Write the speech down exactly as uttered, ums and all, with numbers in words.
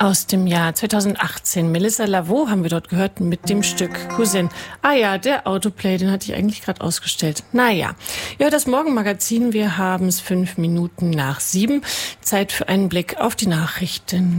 Aus dem Jahr zweitausendachtzehn. Melissa Lavo haben wir dort gehört mit dem Stück Cousin. Ah ja, der Autoplay, den hatte ich eigentlich gerade ausgestellt. Naja, ja, das Morgenmagazin, wir haben es fünf Minuten nach sieben. Zeit für einen Blick auf die Nachrichten.